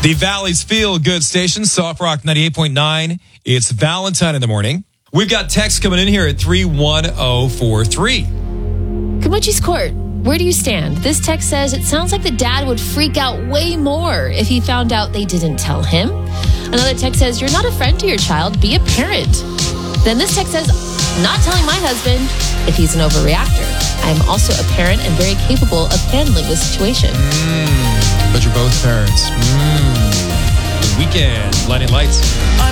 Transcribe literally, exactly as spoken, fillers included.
The Valley's Feel Good Station, Soft Rock ninety-eight point nine. It's Valentine in the morning. We've got text coming in here at three one zero four three. Kamachi's Court, where do you stand? This text says, it sounds like the dad would freak out way more if he found out they didn't tell him. Another text says, you're not a friend to your child, be a parent. Then this text says, not telling my husband if he's an overreactor. I am also a parent and very capable of handling the situation. Mm, but you're both parents. Mm. The Weekend, Blinding Lights.